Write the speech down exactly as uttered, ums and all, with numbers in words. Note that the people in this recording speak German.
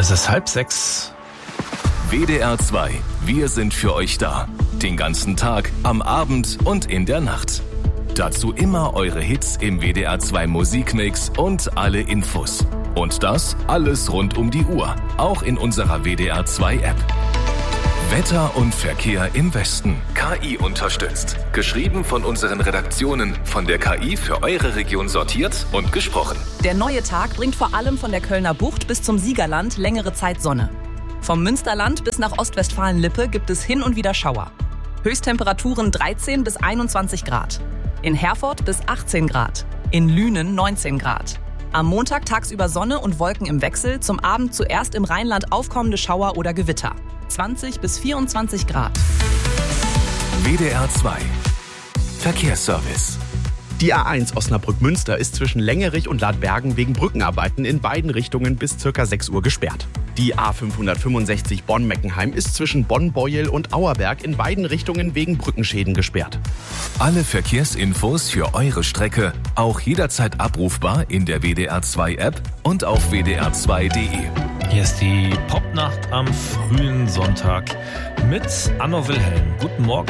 Es ist halb sechs. W D R zwei. Wir sind für euch da. Den ganzen Tag, am Abend und in der Nacht. Dazu immer eure Hits im W D R zwei Musikmix und alle Infos. Und das alles rund um die Uhr. Auch in unserer W D R zwei App. Wetter und Verkehr im Westen. K I unterstützt. Geschrieben von unseren Redaktionen. Von der K I für eure Region sortiert und gesprochen. Der neue Tag bringt vor allem von der Kölner Bucht bis zum Siegerland längere Zeit Sonne. Vom Münsterland bis nach Ostwestfalen-Lippe gibt es hin und wieder Schauer. Höchsttemperaturen dreizehn bis einundzwanzig Grad. In Herford bis achtzehn Grad. In Lünen neunzehn Grad. Am Montag tagsüber Sonne und Wolken im Wechsel. Zum Abend zuerst im Rheinland aufkommende Schauer oder Gewitter. zwanzig bis vierundzwanzig Grad. W D R zwei. Verkehrsservice. Die A eins Osnabrück-Münster ist zwischen Längerich und Ladbergen wegen Brückenarbeiten in beiden Richtungen bis ca. sechs Uhr gesperrt. Die A fünfhundertfünfundsechzig Bonn-Meckenheim ist zwischen Bonn-Beuel und Auerberg in beiden Richtungen wegen Brückenschäden gesperrt. Alle Verkehrsinfos für eure Strecke auch jederzeit abrufbar in der W D R zwei App und auf w d r zwei punkt d e. Hier ist die Popnacht am frühen Sonntag mit Anno Wilhelm. Guten Morgen.